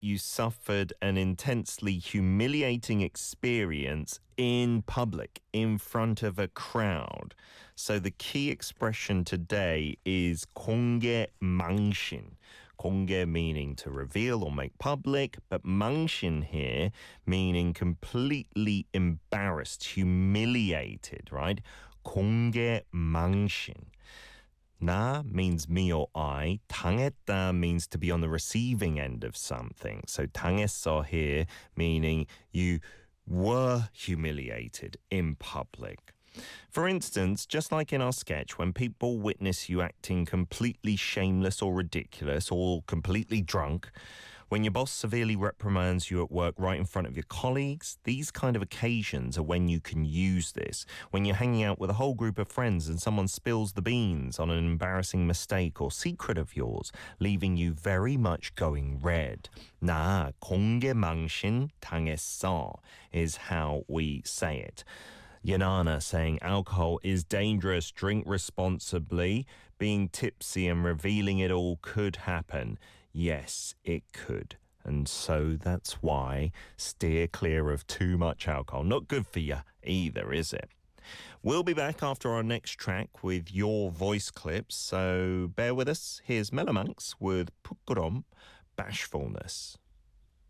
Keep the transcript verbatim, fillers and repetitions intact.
you suffered an intensely humiliating experience in public, in front of a crowd. So the key expression today is 공개 망신. 공개 meaning to reveal or make public, but 망신 here meaning completely embarrassed, humiliated, right? 공개 망신. 나 means me or I. 당했다 means to be on the receiving end of something. So 당했어 here meaning you were humiliated in public. For instance, just like in our sketch, when people witness you acting completely shameless or ridiculous or completely drunk, when your boss severely reprimands you at work right in front of your colleagues, these kind of occasions are when you can use this. When you're hanging out with a whole group of friends and someone spills the beans on an embarrassing mistake or secret of yours, leaving you very much going red. 나 공개망신 당했어 is how we say it. Yanana saying alcohol is dangerous, drink responsibly. Being tipsy and revealing it all could happen. Yes, it could. And so that's why steer clear of too much alcohol. Not good for you either, is it? We'll be back after our next track with your voice clips, so bear with us. Here's Mellow Monks with Pukurom, Bashfulness.